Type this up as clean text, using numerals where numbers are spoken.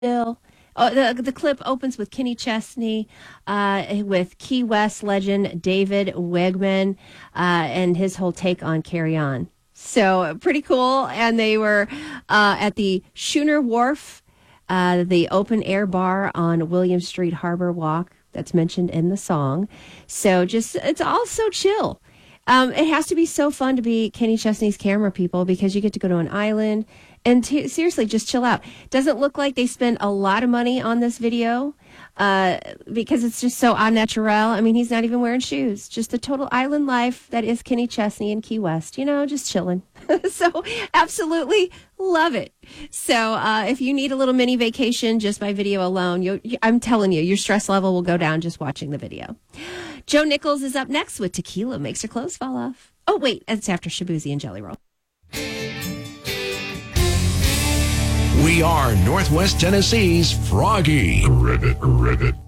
Bill. Oh, the clip opens with Kenny Chesney, with Key West legend David Wegman, and his whole take on Carry On. So pretty cool. And they were at the Schooner Wharf, the open air bar on William Street Harbor Walk that's mentioned in the song. So it's all so chill. It has to be so fun to be Kenny Chesney's camera people because you get to go to an island and seriously just chill out. Doesn't look like they spend a lot of money on this video because it's just so au naturel. I mean, he's not even wearing shoes. Just the total island life that is Kenny Chesney in Key West. Just chilling. So absolutely love it. So if you need a little mini vacation just by video alone, I'm telling you, your stress level will go down just watching the video. Joe Nichols is up next with Tequila Makes Her Clothes Fall Off. Oh, wait, it's after Shabuzi and Jelly Roll. We are Northwest Tennessee's Froggy. Ribbit.